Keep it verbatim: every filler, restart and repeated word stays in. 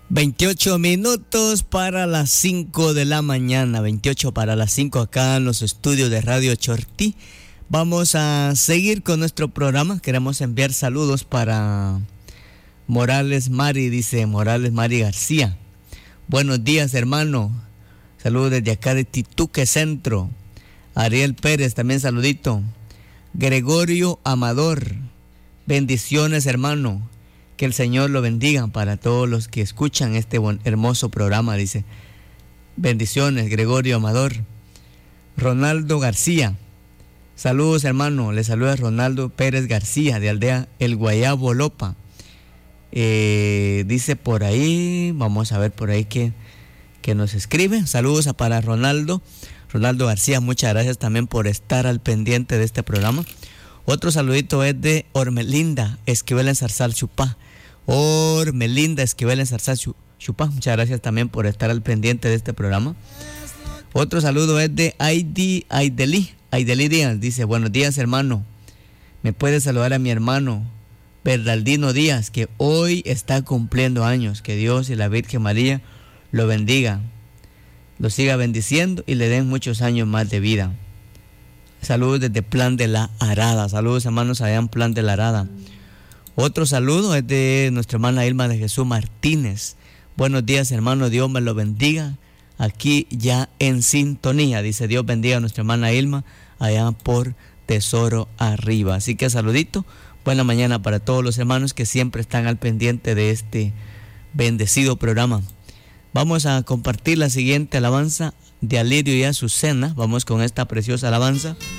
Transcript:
veintiocho minutos para las cinco de la mañana, veintiocho para las cinco acá en los estudios de Radio Chortí. Vamos a seguir con nuestro programa. Queremos enviar saludos para Morales Mari, dice Morales Mari García. Buenos días, hermano. Saludos desde acá de Tituque Centro. Ariel Pérez, también saludito. Gregorio Amador, bendiciones, hermano. Que el Señor lo bendiga para todos los que escuchan este buen, hermoso programa, dice. Bendiciones, Gregorio Amador. Ronaldo García. Saludos, hermano. Le saluda Ronaldo Pérez García, de Aldea El Guayabo Lopa. Eh, dice por ahí, vamos a ver por ahí que, que nos escribe. Saludos a para Ronaldo. Ronaldo García, muchas gracias también por estar al pendiente de este programa. Otro saludito es de Ormelinda Esquivel en Zarzal Chupá. Ormelinda Esquivel en Zarzal Chupá, muchas gracias también por estar al pendiente de este programa. Otro saludo es de Aidi Aideli, Aideli Díaz, dice, buenos días, hermano. Me puede saludar a mi hermano Bernardino Díaz, que hoy está cumpliendo años. Que Dios y la Virgen María lo bendiga, lo siga bendiciendo y le den muchos años más de vida. Saludos desde Plan de la Arada. Saludos, hermanos, allá en Plan de la Arada. Otro saludo es de nuestra hermana Ilma de Jesús Martínez. Buenos días, hermano, Dios me lo bendiga. Aquí ya en sintonía, dice, Dios bendiga a nuestra hermana Ilma allá por Tesoro Arriba. Así que saludito, buena mañana para todos los hermanos que siempre están al pendiente de este bendecido programa. Vamos a compartir la siguiente alabanza de Alirio y Azucena. Vamos con esta preciosa alabanza.